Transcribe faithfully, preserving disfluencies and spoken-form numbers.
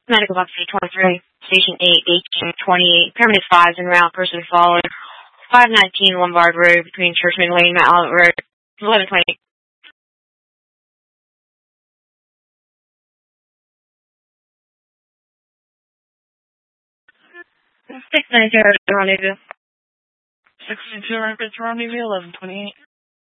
Medical box C twenty-three, Station eight, eighteen twenty-eight, Pyramid five is en route, person followed. five nineteen Lombard Road between Churchman Lane and Mount Olive Road. eleven twenty. six nine zero Rendezvous. six nine zero Rendezvous, eleven twenty-eight.